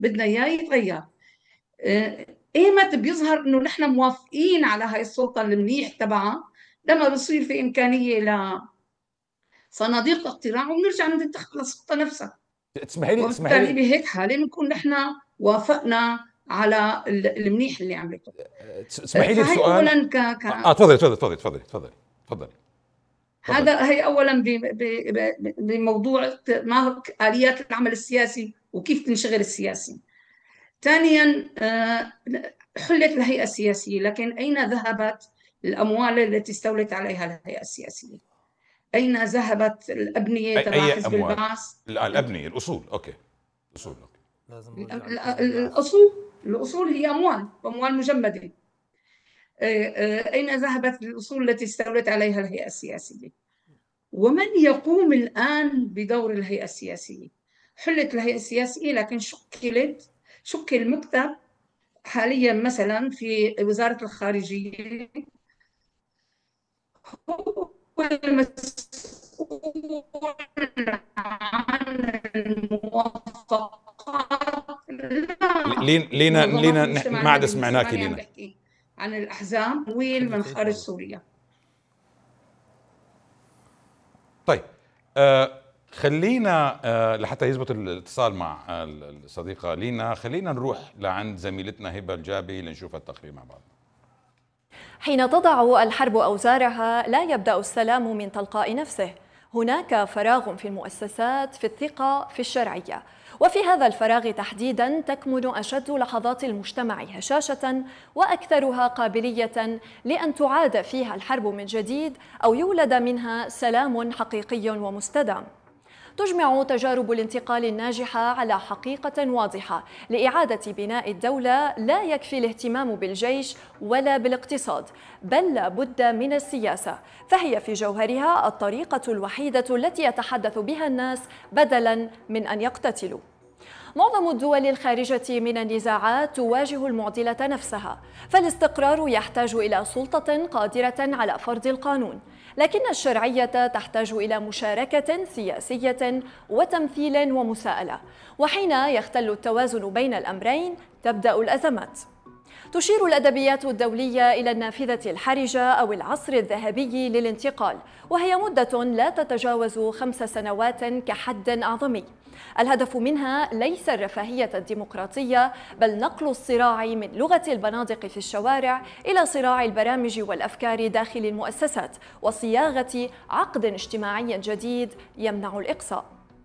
بدنا إياه يتغير. ايمت بيظهر انه نحن موافقين على هاي السلطه المنيح تبعها؟ لما بصير في امكانيه لصناديق اقتراع وبنرجع ننتخب للسلطه نفسها. تسمحي لي تسمحي وبالتالي لي بهيك حاله بنكون نحن وافقنا على المنيح اللي عملته. تسمحي لي فهي بسؤال. اولا تفضلي تفضلي تفضلي تفضلي تفضلي تفضلي. هي اولا بموضوع ما هو اليات العمل السياسي وكيف تنشغل السياسي. ثانيا حلت الهيئة السياسية، لكن أين ذهبت الأموال التي استولت عليها الهيئة السياسية؟ أين ذهبت الأبنية تبع اي حزب اموال؟ البعث؟ الابنيه، الاصول. اوكي، الاصول. اوكي. لازم نرجع لحزب البعث. الأصول هي أموال مجمدة. أين ذهبت الأصول التي استولت عليها الهيئة السياسية؟ ومن يقوم الآن بدور الهيئة السياسية؟ حلت الهيئة السياسية، لكن شكل مكتب حاليا مثلا في وزارة الخارجية هو المسؤول عن الموافقات. لا، منظمات لينا المجتمع ما عاد المدني، سمعناكي اسمعني عم لينا. بحكي عن الأحزاب من خارج سوريا. طيب، خلينا لحتى يزبط الاتصال مع الصديقة لينا، خلينا نروح لعند زميلتنا هبة الجابي لنشوف التقرير مع بعض. حين تضع الحرب أوزارها لا يبدأ السلام من تلقاء نفسه. هناك فراغ في المؤسسات، في الثقة، في الشرعية. وفي هذا الفراغ تحديدا تكمن أشد لحظات المجتمع هشاشة وأكثرها قابلية لأن تعاد فيها الحرب من جديد أو يولد منها سلام حقيقي ومستدام. تجمع تجارب الانتقال الناجحة على حقيقة واضحة لإعادة بناء الدولة لا يكفي الاهتمام بالجيش ولا بالاقتصاد، بل لا بد من السياسة، فهي في جوهرها الطريقة الوحيدة التي يتحدث بها الناس بدلاً من أن يقتتلوا. معظم الدول الخارجة من النزاعات تواجه المعضلة نفسها، فالاستقرار يحتاج إلى سلطة قادرة على فرض القانون، لكن الشرعية تحتاج إلى مشاركة سياسية وتمثيل ومساءلة، وحين يختل التوازن بين الأمرين تبدأ الأزمات. تشير الأدبيات الدولية إلى النافذة الحرجة أو العصر الذهبي للانتقال، وهي مدة لا تتجاوز 5 سنوات كحد أعظمي. الهدف منها ليس الرفاهية الديمقراطية، بل نقل الصراع من لغة البنادق في الشوارع إلى صراع البرامج والأفكار داخل المؤسسات، وصياغة عقد اجتماعي جديد يمنع الإقصاء.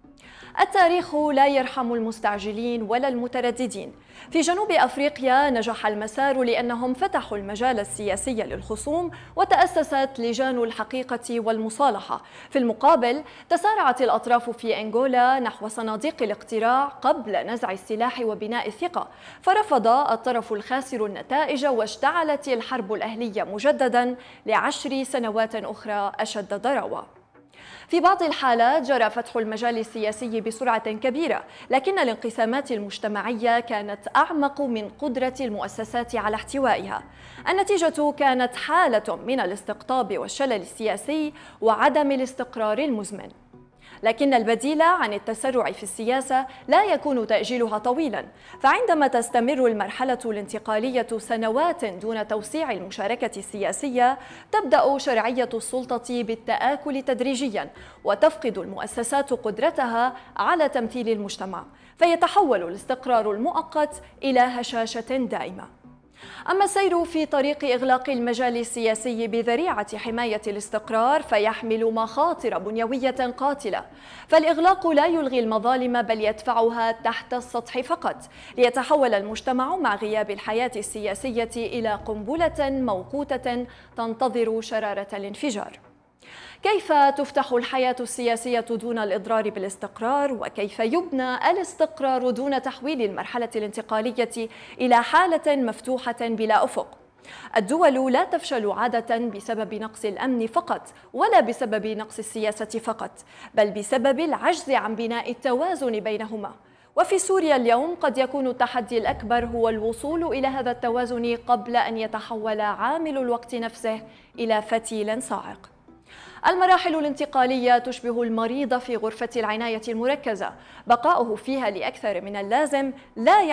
التاريخ لا يرحم المستعجلين ولا المترددين. في جنوب أفريقيا نجح المسار لأنهم فتحوا المجال السياسي للخصوم وتأسست لجان الحقيقة والمصالحة. في المقابل تسارعت الأطراف في أنغولا نحو صناديق الاقتراع قبل نزع السلاح وبناء الثقة، فرفض الطرف الخاسر النتائج واشتعلت الحرب الأهلية مجددا ل10 سنوات أخرى أشد ضراوة. في بعض الحالات جرى فتح المجال السياسي بسرعة كبيرة، لكن الانقسامات المجتمعية كانت أعمق من قدرة المؤسسات على احتوائها. النتيجة كانت حالة من الاستقطاب والشلل السياسي وعدم الاستقرار المزمن. لكن البديل عن التسرع في السياسة لا يكون تأجيلها طويلا، فعندما تستمر المرحلة الانتقالية سنوات دون توسيع المشاركة السياسية تبدأ شرعية السلطة بالتآكل تدريجيا، وتفقد المؤسسات قدرتها على تمثيل المجتمع، فيتحول الاستقرار المؤقت إلى هشاشة دائمة. أما السير في طريق إغلاق المجال السياسي بذريعة حماية الاستقرار فيحمل مخاطر بنيوية قاتلة، فالإغلاق لا يلغي المظالم بل يدفعها تحت السطح فقط، ليتحول المجتمع مع غياب الحياة السياسية إلى قنبلة موقوتة تنتظر شرارة الانفجار. كيف تفتح الحياة السياسية دون الإضرار بالاستقرار؟ وكيف يبنى الاستقرار دون تحويل المرحلة الانتقالية إلى حالة مفتوحة بلا أفق؟ الدول لا تفشل عادة بسبب نقص الأمن فقط ولا بسبب نقص السياسة فقط، بل بسبب العجز عن بناء التوازن بينهما. وفي سوريا اليوم قد يكون التحدي الأكبر هو الوصول إلى هذا التوازن قبل أن يتحول عامل الوقت نفسه إلى فتيل صاعق. المراحل الانتقالية تشبه المريض في غرفة العناية المركزة، بقاؤه فيها لأكثر من اللازم لا